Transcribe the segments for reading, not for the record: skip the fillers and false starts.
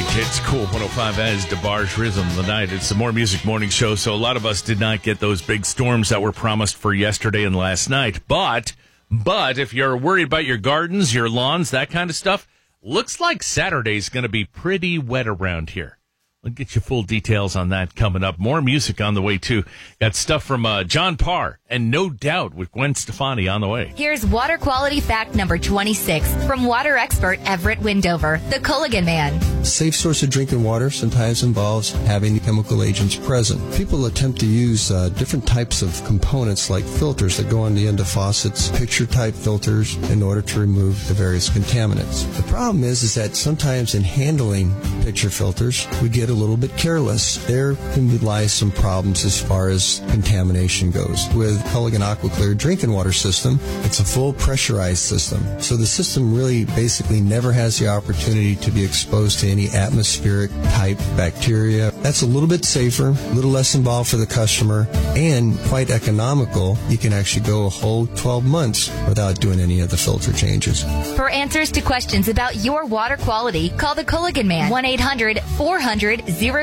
It's Cool 105 as DeBarge Rhythm of the Night. It's the More Music Morning Show, so a lot of us did not get those big storms that were promised for yesterday and last night. But if you're worried about your gardens, your lawns, that kind of stuff, looks like Saturday's going to be pretty wet around here. We'll get you full details on that coming up. More music on the way, too. Got stuff from John Parr and No Doubt with Gwen Stefani on the way. Here's water quality fact number 26 from water expert Everett Windover, the Culligan Man. Safe source of drinking water sometimes involves having the chemical agents present. People attempt to use different types of components like filters that go on the end of faucets, picture-type filters, in order to remove the various contaminants. The problem is that sometimes in handling picture filters, we get a little bit careless. There can lie some problems as far as contamination goes. With Culligan AquaClear drinking water system, it's a full pressurized system. So the system really basically never has the opportunity to be exposed to any atmospheric type bacteria. That's a little bit safer, a little less involved for the customer, and quite economical. You can actually go a whole 12 months without doing any of the filter changes. For answers to questions about your water quality, call the Culligan Man, 1-800-400-0099.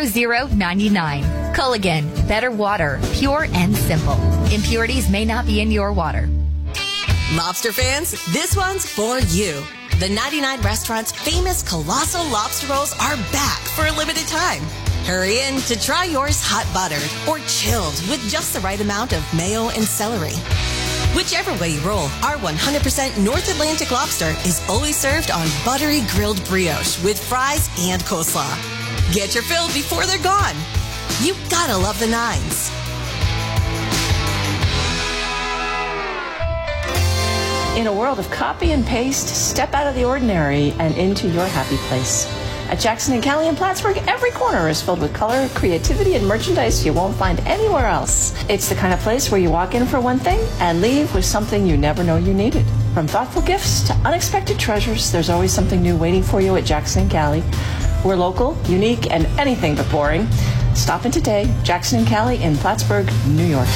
Culligan, better water, pure and simple. Impurities may not be in your water. Lobster fans, this one's for you. The 99 Restaurant's famous Colossal Lobster Rolls are back for a limited time. Hurry in to try yours hot buttered or chilled with just the right amount of mayo and celery. Whichever way you roll, our 100% North Atlantic lobster is always served on buttery grilled brioche with fries and coleslaw. Get your fill before they're gone. You gotta love the nines. In a world of copy and paste, step out of the ordinary and into your happy place. At Jackson & Cali in Plattsburgh, every corner is filled with color, creativity, and merchandise you won't find anywhere else. It's the kind of place where you walk in for one thing and leave with something you never know you needed. From thoughtful gifts to unexpected treasures, there's always something new waiting for you at Jackson & Cali. We're local, unique, and anything but boring. Stop in today, Jackson & Cali in Plattsburgh, New York.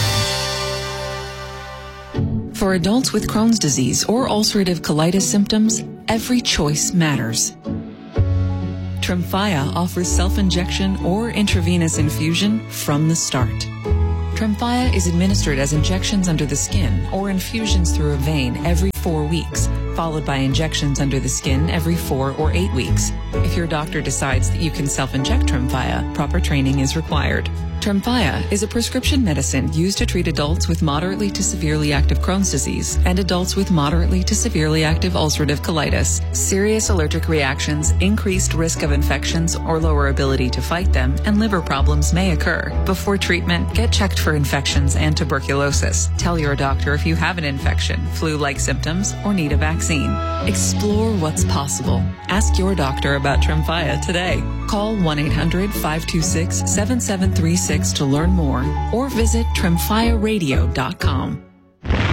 For adults with Crohn's disease or ulcerative colitis symptoms, every choice matters. Tremfya offers self-injection or intravenous infusion from the start. Tremfya is administered as injections under the skin or infusions through a vein every 4 weeks, followed by injections under the skin every 4 or 8 weeks. If your doctor decides that you can self-inject Tremfya, proper training is required. Tremfya is a prescription medicine used to treat adults with moderately to severely active Crohn's disease and adults with moderately to severely active ulcerative colitis. Serious allergic reactions, increased risk of infections or lower ability to fight them, and liver problems may occur. Before treatment, get checked for infections and tuberculosis. Tell your doctor if you have an infection, flu-like symptoms, or need a vaccine. Explore what's possible. Ask your doctor about Tremfya today. Call 1-800-526-7736 to learn more or visit tremfyaradio.com.